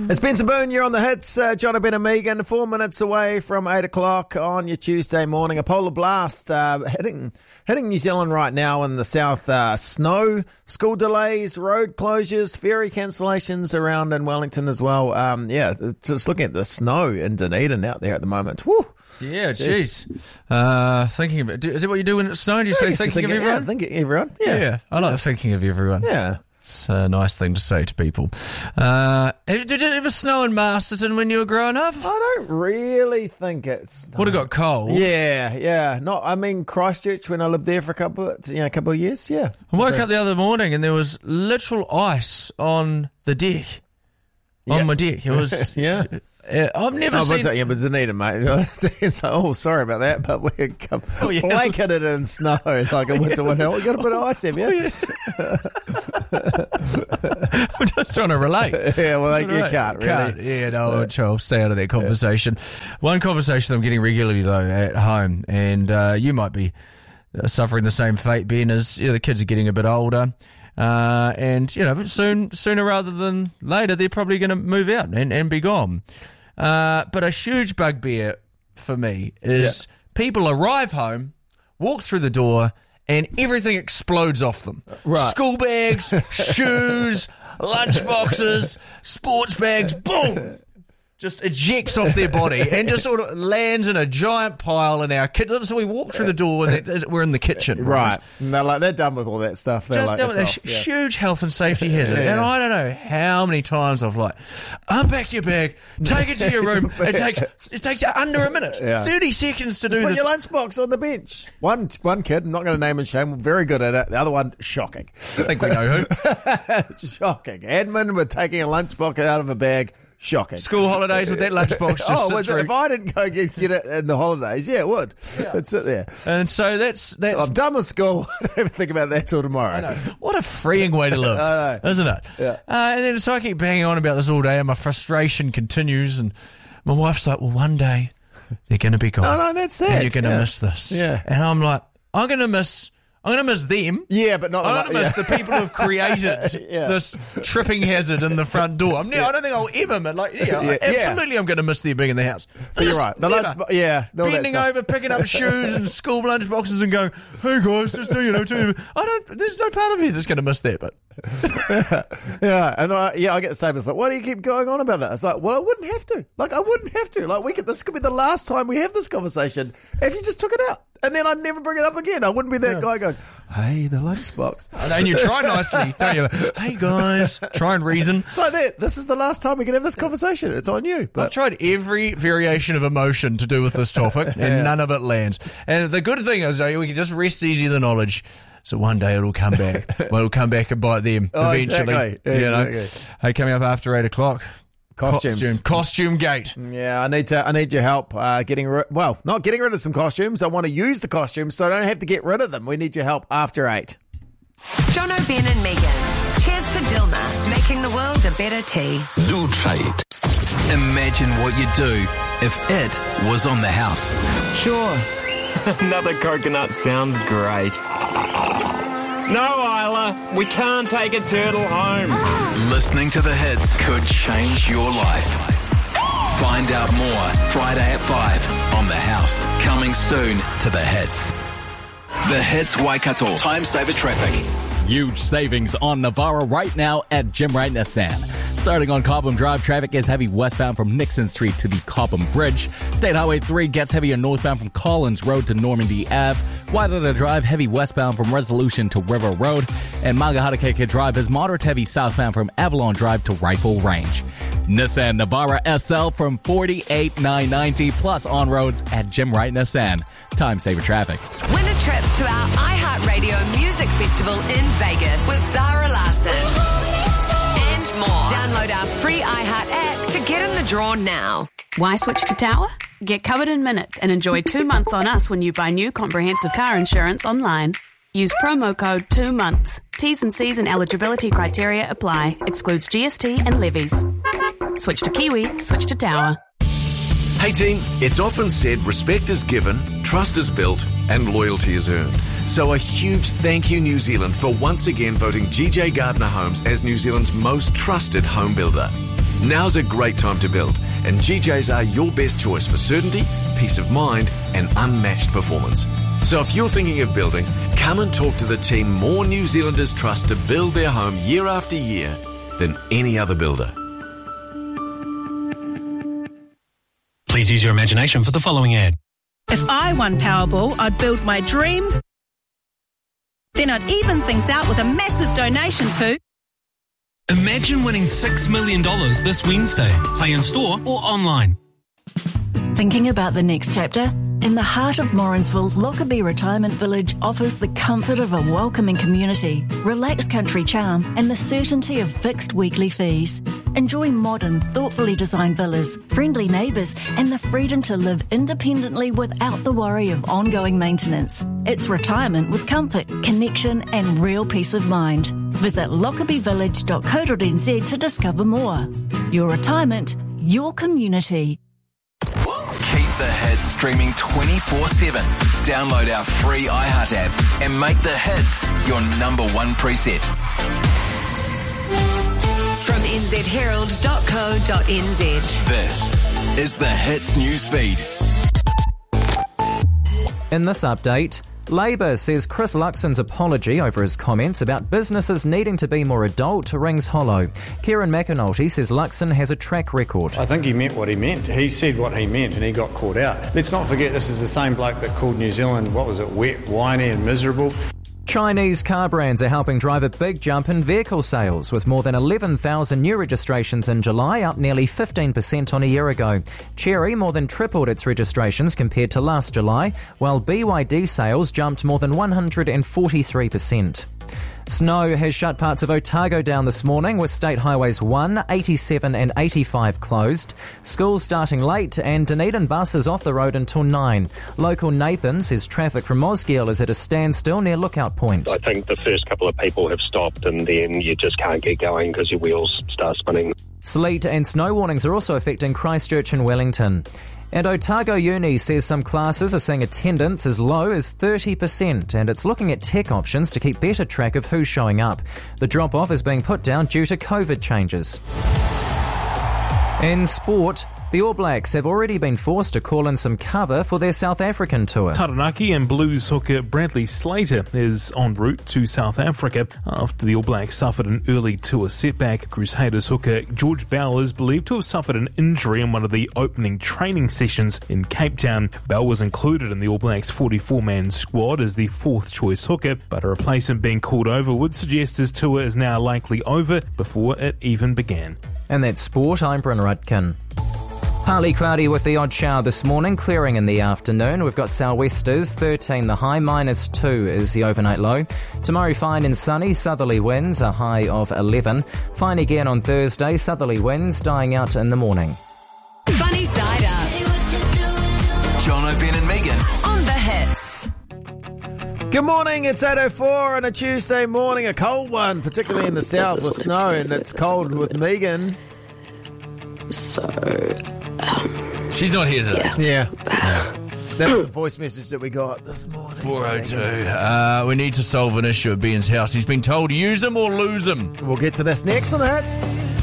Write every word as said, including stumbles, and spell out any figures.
It's Benson Boone, you're on the hits. Uh, John Ben and Megan, four minutes away from eight o'clock on your Tuesday morning. A polar blast uh, hitting hitting New Zealand right now in the south. Uh, snow, school delays, road closures, ferry cancellations around in Wellington as well. Um, yeah, just looking at the snow in Dunedin out there at the moment. Woo. Yeah, jeez. Uh, thinking of it. Is it what you do when it's snowing? Do you say thinking, thinking of everyone? Yeah, thinking of everyone. Yeah. yeah, I like thinking of everyone. Yeah. It's a nice thing to say to people. Uh, did it ever snow in Masterton when you were growing up? I don't really think it's... Would have got cold. Yeah, yeah. Not. I mean, Christchurch, when I lived there for a couple of, you know, a couple of years, yeah. I woke so, up the other morning and there was literal ice on the deck. On yeah. my deck. It was... yeah. Uh, I've never oh, seen... But, yeah, but Dunedin, mate. It's like, oh, sorry about that, but we're oh, yeah. blanketed in snow like a winter winter. We got a bit of ice, have you? Oh, yeah. I'm just trying to relate. Yeah, well, like, you relate. can't really. Can't. Yeah, no, I'll stay out of that conversation. Yeah. One conversation I'm getting regularly, though, at home, and uh, you might be uh, suffering the same fate, Ben, as you know, the kids are getting a bit older. Uh, and, you know, soon, sooner rather than later, they're probably going to move out and, and be gone. Uh, but a huge bugbear for me is yeah. people arrive home, walk through the door, and everything explodes off them. Right. School bags, shoes, lunch boxes, sports bags, boom! Just ejects off their body and just sort of lands in a giant pile in our kitchen. So we walk through the door and we're in the kitchen. Right. right. And they're like, they're done with all that stuff. They're just like, done with off. a Yeah. huge health and safety hazard. Yeah. And I don't know how many times I've like, unpack your bag, take it to your room. It takes it takes under a minute, yeah. thirty seconds to do Put this. your lunchbox on the bench. One one kid, I'm not going to name and shame, very good at it. The other one, shocking. I think we know who. Shocking. Admin with taking a lunchbox out of a bag. Shocking. School holidays with that lunchbox just oh, sits well, if I didn't go get, get it in the holidays, yeah, it would. Yeah. It'd sit there. And so that's... that's I'm done with school. I don't even think about that till tomorrow. I know. What a freeing way to live, I know. isn't it? Yeah. Uh, and then so I keep banging on about this all day and my frustration continues and my wife's like, well, one day they're going to be gone. No, no, that's it. And you're going to yeah. miss this. Yeah. And I'm like, I'm going to miss... I'm going to miss them. Yeah, but not... I'm going to miss yeah. the people who've created yeah. this tripping hazard in the front door. I'm, yeah. I don't think I'll ever miss... Like, yeah, yeah. absolutely yeah. I'm going to miss their being in the house. But you're right. The lunch, yeah. Bending over, picking up shoes and school lunch boxes and going, hey guys, just so you know, too. I don't... There's no part of me that's going to miss that, but... yeah, yeah, and I, yeah, I get the same. It's like, why do you keep going on about that? It's like, well, I wouldn't have to. Like, I wouldn't have to. Like, we could. This could be the last time we have this conversation if you just took it out, and then I'd never bring it up again. I wouldn't be that yeah. guy going, "Hey, the lunchbox." I know, and you try nicely, don't you? Hey guys, try and reason. So that this is the last time we can have this conversation. It's on you. But I've tried every variation of emotion to do with this topic, and yeah. none of it lands. And the good thing is, we can just rest easy the knowledge. So one day it'll come back. Well, it'll come back and bite them oh, eventually. Exactly. You know? Exactly. Hey, coming up after eight o'clock. Costumes. Costume, costume gate. Yeah, I need to. I need your help uh, getting rid. Well, not getting rid of some costumes. I want to use the costumes, so I don't have to get rid of them. We need your help after eight. John O'Ben and Megan. Cheers to Dilma, making the world a better tea. Do try it. Imagine what you'd do if it was on the house. Sure. Another coconut sounds great. No, Isla, we can't take a turtle home. Listening to the hits could change your life. Find out more Friday at five on The House. Coming soon to the hits. The Hits Waikato. Time saver traffic. Huge savings on Navara right now at Jim Wright Nissan. Starting on Cobham Drive, traffic is heavy westbound from Nixon Street to the Cobham Bridge. State Highway three gets heavier northbound from Collins Road to Normandy Avenue. Wairara Drive, heavy westbound from Resolution to River Road. And Magahatakeke Drive is moderate heavy southbound from Avalon Drive to Rifle Range. Nissan Navara S L from forty-eight thousand nine hundred ninety dollars plus on roads at Jim Wright Nissan. Time saver traffic. Win a trip to our iHeartRadio Music Festival in Vegas with Zara Larsson. And more. Download our free iHeart app to get in the draw now. Why switch to Tower? Get covered in minutes and enjoy two months on us when you buy new comprehensive car insurance online. Use promo code two months. T's and C's and eligibility criteria apply. Excludes G S T and levies. Switch to Kiwi, switch to Tower. Hey team, it's often said respect is given, trust is built, and loyalty is earned. So a huge thank you New Zealand for once again voting G J Gardner Homes as New Zealand's most trusted home builder. Now's a great time to build, and G Js are your best choice for certainty, peace of mind, and unmatched performance. So if you're thinking of building, come and talk to the team more New Zealanders trust to build their home year after year than any other builder. Please use your imagination for the following ad. If I won Powerball, I'd build my dream. Then I'd even things out with a massive donation to... Imagine winning six million dollars this Wednesday. Play in store or online. Thinking about the next chapter? In the heart of Morrinsville, Lockerbie Retirement Village offers the comfort of a welcoming community, relaxed country charm, and the certainty of fixed weekly fees. Enjoy modern, thoughtfully designed villas, friendly neighbours, and the freedom to live independently without the worry of ongoing maintenance. It's retirement with comfort, connection, and real peace of mind. Visit lockerbie village dot co dot n z to discover more. Your retirement, your community. Keep the hits streaming twenty-four seven. Download our free iHeart app and make the hits your number one preset. From n z herald dot co dot n z. This is the Hits news feed. In this update, Labour says Chris Luxon's apology over his comments about businesses needing to be more adult rings hollow. Kieran McAnulty says Luxon has a track record. I think he meant what he meant. He said what he meant and he got caught out. Let's not forget this is the same bloke that called New Zealand, what was it, wet, whiny and miserable. Chinese car brands are helping drive a big jump in vehicle sales, with more than eleven thousand new registrations in July, up nearly fifteen percent on a year ago. Chery more than tripled its registrations compared to last July, while B Y D sales jumped more than one hundred forty-three percent. Snow has shut parts of Otago down this morning, with State Highways one, eighty-seven and eighty-five closed. Schools starting late and Dunedin buses off the road until nine. Local Nathan says traffic from Mosgiel is at a standstill near Lookout Point. I think the first couple of people have stopped and then you just can't get going because your wheels start spinning. Sleet and snow warnings are also affecting Christchurch and Wellington. And Otago Uni says some classes are seeing attendance as low as thirty percent, and it's looking at tech options to keep better track of who's showing up. The drop-off is being put down due to COVID changes. In sport, the All Blacks have already been forced to call in some cover for their South African tour. Taranaki and Blues hooker Bradley Slater is en route to South Africa after the All Blacks suffered an early tour setback. Crusaders hooker George Bell is believed to have suffered an injury in one of the opening training sessions in Cape Town. Bell was included in the All Blacks forty-four man squad as the fourth choice hooker, but a replacement being called over would suggest his tour is now likely over before it even began. And that's sport. I'm Bryn Rudkin. Partly cloudy with the odd shower this morning, clearing in the afternoon. We've got sou'westers, thirteen the high, minus two is the overnight low. Tomorrow fine and sunny, southerly winds, a high of eleven. Fine again on Thursday, southerly winds dying out in the morning. Funny side up. John O'Ben and Megan On the Hits. Good morning, it's eight oh four on a Tuesday morning, a cold one, particularly in the south with snow, and it's cold with Megan. So, um, she's not here today. Yeah. yeah. That's the voice message that we got this morning. four oh two. Uh, we need to solve an issue at Ben's house. He's been told use him or lose him. We'll get to this next on the Hits.